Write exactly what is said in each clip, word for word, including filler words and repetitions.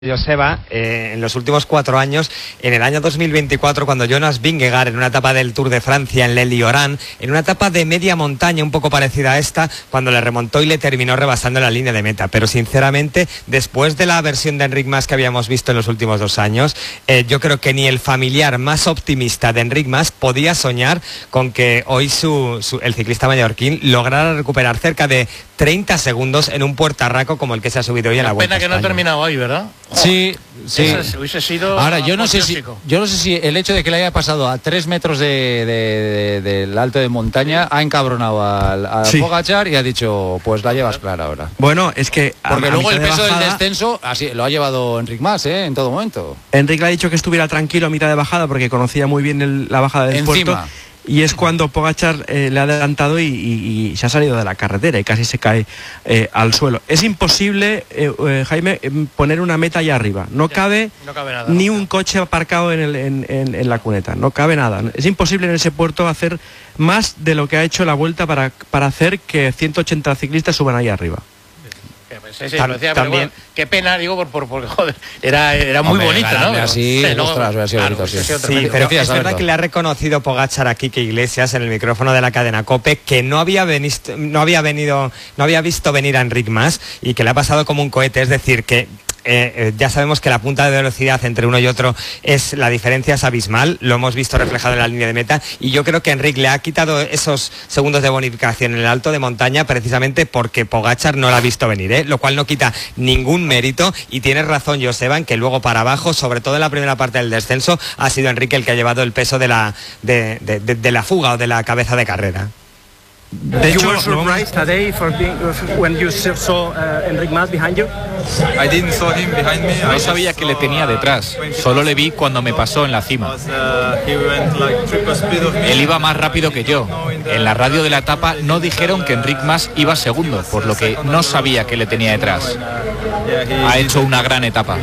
Joseba, eh, en los últimos cuatro años, en el año dos mil veinticuatro, cuando Jonas Vingegaard, en una etapa del Tour de Francia en L'Isle-Oran, en una etapa de media montaña un poco parecida a esta, cuando le remontó y le terminó rebasando la línea de meta. Pero sinceramente, después de la versión de Enric Mas que habíamos visto en los últimos dos años, eh, yo creo que ni el familiar más optimista de Enric Mas podía soñar con que hoy su, su, el ciclista mallorquín lograra recuperar cerca de treinta segundos en un puertarraco como el que se ha subido hoy en la Vuelta a España. Pena que no ha terminado hoy, ¿verdad? Sí, sí. Eso hubiese sido. Ahora, yo no sé si yo no sé si el hecho de que le haya pasado a tres metros de, de, de, del alto de montaña ha encabronado al, al sí. Pogačar y ha dicho, pues la llevas clara ahora. Bueno, es que porque a, luego a el peso de bajada, del descenso así lo ha llevado Enric Mas, ¿eh? En todo momento. Enric le ha dicho que estuviera tranquilo a mitad de bajada porque conocía muy bien el, la bajada del Encima. puerto. Y es cuando Pogačar eh, le ha adelantado y, y, y se ha salido de la carretera y casi se cae eh, al suelo. Es imposible, eh, eh, Jaime, poner una meta allá arriba. No cabe, no cabe nada, ni no. un coche aparcado en, el, en, en, en la cuneta. No cabe nada. Es imposible en ese puerto hacer más de lo que ha hecho la Vuelta para, para hacer que ciento ochenta ciclistas suban ahí arriba. Sí, sí, Tam, decía, también bueno, qué pena, digo, por, por, porque joder, era, era muy Hombre, bonita, ¿no? Así, sí, ostras, hubiera sido bonito, sí. Sí, sí, pero es verdad que le ha reconocido Pogačar a Quique Iglesias en el micrófono de la cadena COPE que no había, venido, no había venido, no había visto venir a Enric Mas y que le ha pasado como un cohete, es decir, que Eh, eh, ya sabemos que la punta de velocidad entre uno y otro es la diferencia es abismal, lo hemos visto reflejado en la línea de meta y yo creo que Enric le ha quitado esos segundos de bonificación en el alto de montaña precisamente porque Pogačar no la ha visto venir, ¿eh? Lo cual no quita ningún mérito y tienes razón, Joseba, en que luego para abajo, sobre todo en la primera parte del descenso, ha sido Enric el que ha llevado el peso de la, de, de, de, de la fuga o de la cabeza de carrera. De hecho, you were surprised today for being, when you saw uh, Enric Mas behind you? I didn't saw him behind me. No sabía que le tenía detrás, solo le vi cuando me pasó en la cima. Él iba más rápido que yo. En la radio de la etapa no dijeron que Enric Mas iba segundo, por lo que no sabía que le tenía detrás. Ha hecho una gran etapa.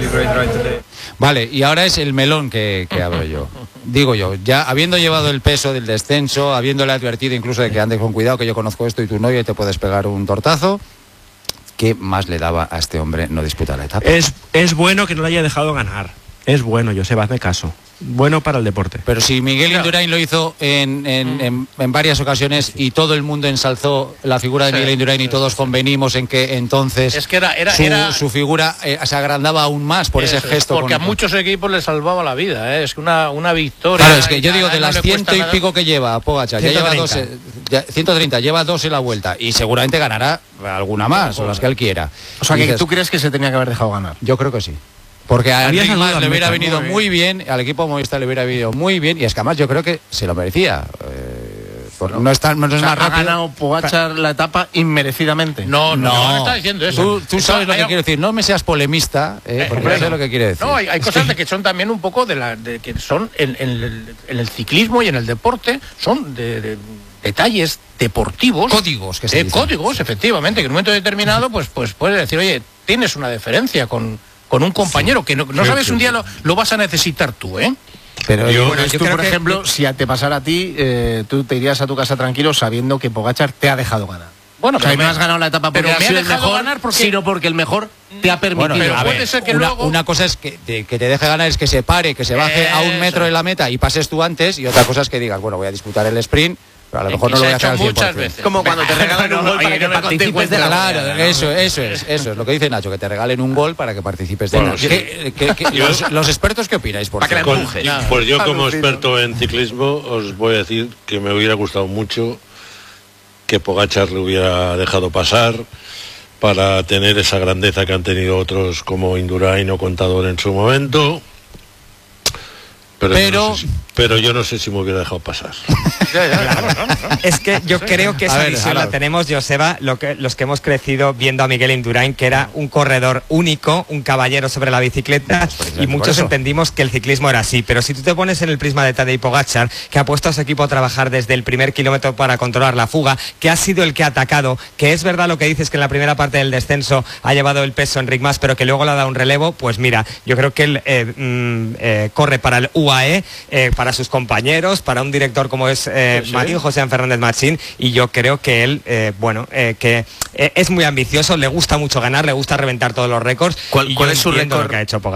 Vale, y ahora es el melón que, que abro yo. Digo yo, ya habiendo llevado el peso del descenso, habiéndole advertido incluso de que andes con cuidado, que yo conozco esto y tu novio y te puedes pegar un tortazo, ¿qué más le daba a este hombre no disputar la etapa? Es, es bueno que no le haya dejado ganar. Es bueno, Joseba, hazme caso. Bueno para el deporte. Pero si Miguel Indurain lo hizo en, en, en, en varias ocasiones y todo el mundo ensalzó la figura de sí, Miguel Indurain sí, y todos convenimos en que entonces es que era, era, su, era... su figura eh, se agrandaba aún más por Eso, ese gesto. Porque con... a muchos equipos les salvaba la vida, ¿eh? Es que una, una victoria. Claro, es que yo digo, de las no ciento y nada. pico que lleva Pogačar, ya lleva dos, ya, ciento treinta, lleva dos en la Vuelta y seguramente ganará alguna más, o las que él quiera. O sea, que dices, tú crees que se tenía que haber dejado ganar. Yo creo que sí. Porque a Enric Mas le hubiera venido muy bien, al equipo Movistar le hubiera venido muy bien, y es que además yo creo que se lo merecía. Eh, no, no, está, no es o sea, más rápido. ¿Ha ganado Pogačar la etapa inmerecidamente? No, no, no, no está diciendo eso. Tú, tú sabes lo que quiero decir, no me seas polemista, eh, porque no sé lo que quiere decir. No, hay, hay cosas de que son también un poco de la de que son en, en, el, en el ciclismo y en el deporte, son de, de detalles deportivos. Códigos, que se de dicen. Códigos, efectivamente, que en un momento determinado, pues, pues puedes decir, oye, tienes una deferencia con. con un compañero sí, que no, no sabes sí, un día lo, lo vas a necesitar tú, ¿eh? Pero yo, bueno, yo tú, por que... ejemplo, si te pasara a ti, eh, tú te irías a tu casa tranquilo sabiendo que Pogačar te ha dejado ganar. Bueno, o sea, pero no me... has ganado la etapa porque pero has me sido ha el dejado mejor, ganar porque... sino porque el mejor te ha permitido. Bueno, pero puede ver, ser que una, luego... una cosa es que te, que te deje ganar, es que se pare, que se baje Eso. a un metro de la meta y pases tú antes, y otra cosa es que digas, bueno, voy a disputar el sprint, pero a lo mejor no lo voy a hacer al cien por cien. Muchas veces. Como cuando te regalan un gol para que participes de la Claro, eso, eso es, eso es lo que dice Nacho, que te regalen un gol para que participes de la ¿Qué, qué, qué, los, los expertos, ¿qué opináis? Por que con, pues yo como experto en ciclismo os voy a decir que me hubiera gustado mucho que Pogačar le hubiera dejado pasar para tener esa grandeza que han tenido otros como Indurain o Contador en su momento. Pero, pero... Yo no sé si, pero yo no sé si me hubiera dejado pasar. Ya, ya, claro, no, no. Es que yo creo que esa ver, visión la tenemos, Joseba, lo que, los que hemos crecido viendo a Miguel Indurain, que era un corredor único, un caballero sobre la bicicleta, y muchos entendimos que el ciclismo era así. Pero si tú te pones en el prisma de Tadej Pogačar, que ha puesto a su equipo a trabajar desde el primer kilómetro para controlar la fuga, que ha sido el que ha atacado, que es verdad lo que dices que en la primera parte del descenso ha llevado el peso Enric Mas, pero que luego le ha dado un relevo, pues mira, yo creo que él eh, mm, eh, corre para el U A E, eh, para para sus compañeros, para un director como es eh, Sí, sí. Mario José Fernández Machín, y yo creo que él, eh, bueno, eh, que eh, es muy ambicioso, le gusta mucho ganar, le gusta reventar todos los récords. ¿Cuál- y cuál yo es su entiendo récord? lo que ha hecho Pogačar.